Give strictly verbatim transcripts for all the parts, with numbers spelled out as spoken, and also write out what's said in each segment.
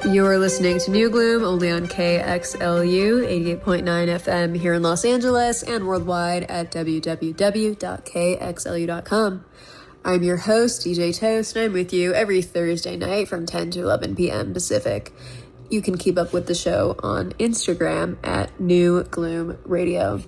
You're listening to New Gloom only on K X L U eighty-eight point nine F M here in Los Angeles and worldwide at w w w dot k x l u dot com. I'm your host, D J Toast, and I'm with you every Thursday night from ten to eleven p.m. Pacific. You can keep up with the show on Instagram at New Gloom Radio.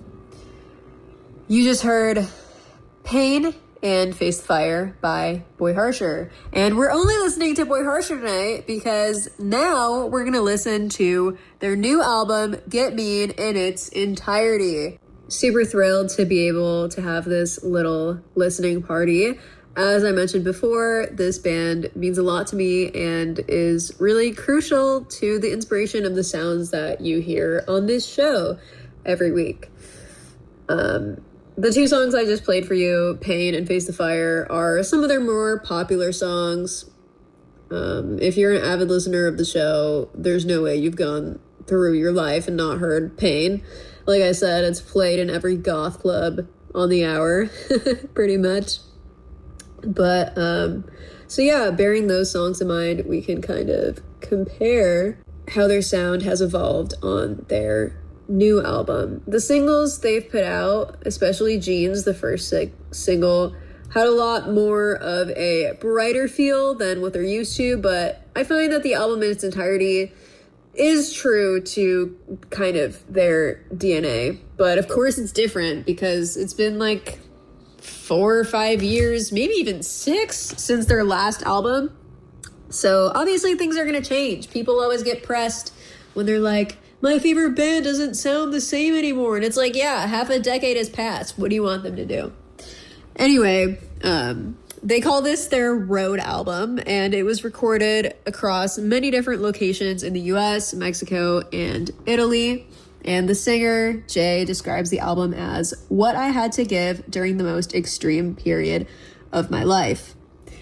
You just heard Pain and Face the Fire by Boy Harsher. And we're only listening to Boy Harsher tonight because now we're going to listen to their new album, Get Mean, in its entirety. Super thrilled to be able to have this little listening party. As I mentioned before, this band means a lot to me and is really crucial to the inspiration of the sounds that you hear on this show every week. Um... The two songs I just played for you, Pain and Face the Fire, are some of their more popular songs. Um, if you're an avid listener of the show, there's no way you've gone through your life and not heard Pain. Like I said, it's played in every goth club on the hour, pretty much. But, um, so yeah, bearing those songs in mind, we can kind of compare how their sound has evolved on their new album. The singles they've put out, especially Jeans, the first sig- single, had a lot more of a brighter feel than what they're used to, but I find that the album in its entirety is true to kind of their D N A. But of course it's different because it's been like four or five years, maybe even six, since their last album. So obviously things are going to change. People always get pressed when they're like, my favorite band doesn't sound the same anymore. And it's like, yeah, half a decade has passed. What do you want them to do? Anyway, um, they call this their road album, and it was recorded across many different locations in the U S, Mexico, and Italy. And the singer, Jay, describes the album as what I had to give during the most extreme period of my life.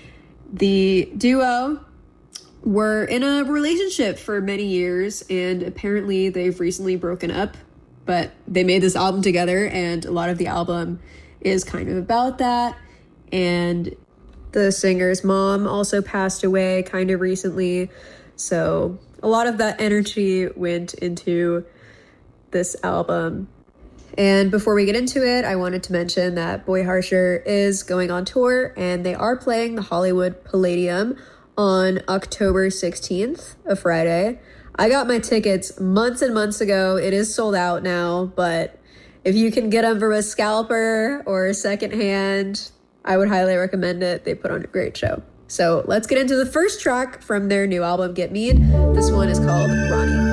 The duo were in a relationship for many years, and apparently they've recently broken up, but they made this album together, and a lot of the album is kind of about that. And the singer's mom also passed away kind of recently, so a lot of that energy went into this album. And before we get into it, I wanted to mention that Boy Harsher is going on tour, and they are playing the Hollywood Palladium on October sixteenth, a Friday. I got my tickets months and months ago. It is sold out now, but if you can get them from a scalper or secondhand, I would highly recommend it. They put on a great show. So let's get into the first track from their new album, Get Mean. This one is called Ronnie.